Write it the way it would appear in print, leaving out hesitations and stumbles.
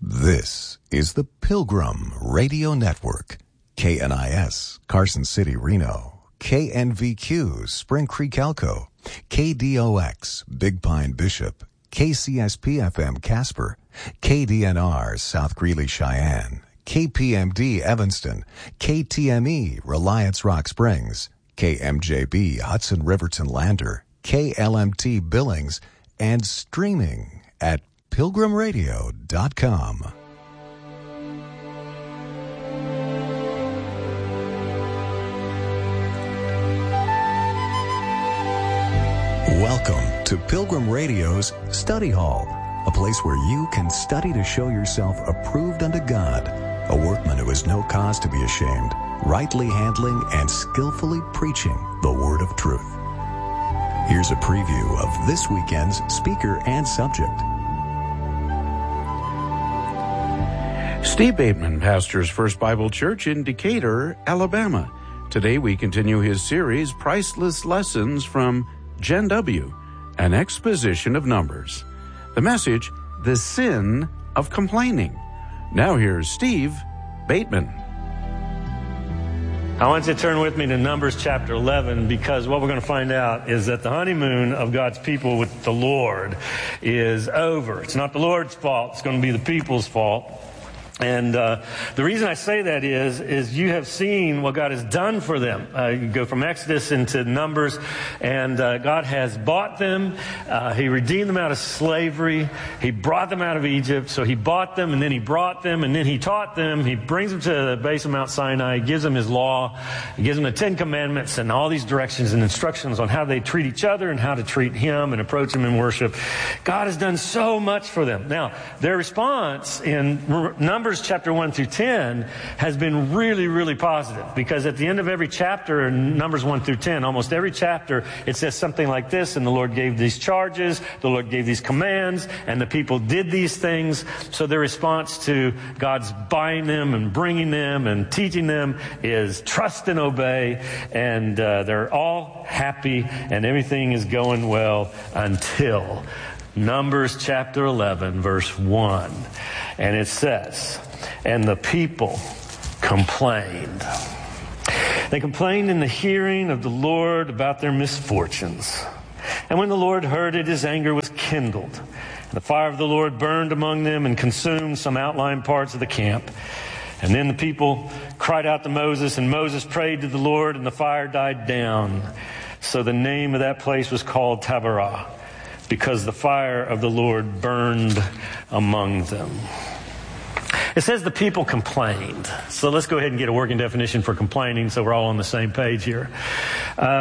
This is the Pilgrim Radio Network. KNIS, Carson City, Reno. KNVQ, Spring Creek, Elko. KDOX, Big Pine, Bishop. KCSP-FM, Casper. KDNR, South Greeley, Cheyenne. KPMD, Evanston. KTME, Reliance, Rock Springs. KMJB, Hudson Riverton, Lander. KLMT, Billings. And streaming at pilgrimradio.com. Welcome to Pilgrim Radio's Study Hall, a place where you can study to show yourself approved unto God, a workman who has no cause to be ashamed, rightly handling and skillfully preaching the word of truth. Here's a preview of this weekend's speaker and subject. Steve Bateman pastors First Bible Church in Decatur, Alabama. Today we continue his series, Priceless Lessons from Gen W, an exposition of Numbers. The message, the sin of complaining. Now here's Steve Bateman. I want you to turn with me to Numbers chapter 11, because what we're going to find out is that the honeymoon of God's people with the Lord is over. It's not the Lord's fault. It's going to be the people's fault. And the reason I say that is you have seen what God has done for them. You go from Exodus into Numbers, and God has bought them. He redeemed them out of slavery. He brought them out of Egypt. So he bought them, and then he brought them, and then he taught them. He brings them to the base of Mount Sinai. He gives them his law. He gives them the 10 Commandments and all these directions and instructions on how they treat each other and how to treat him and approach him in worship. God has done so much for them. Now, their response in Numbers chapter 1 through 10 has been really, really positive, because at the end of every chapter in Numbers 1 through 10, almost every chapter, it says something like this: and the Lord gave these charges, the Lord gave these commands, and the people did these things. So their response to God's buying them and bringing them and teaching them is trust and obey, and they're all happy and everything is going well until Numbers chapter 11, verse 1. And it says, and the people complained. They complained in the hearing of the Lord about their misfortunes. And when the Lord heard it, his anger was kindled. And the fire of the Lord burned among them and consumed some outlying parts of the camp. And then the people cried out to Moses, and Moses prayed to the Lord, and the fire died down. So the name of that place was called Taberah, because the fire of the Lord burned among them. It says the people complained. So let's go ahead and get a working definition for complaining so we're all on the same page here.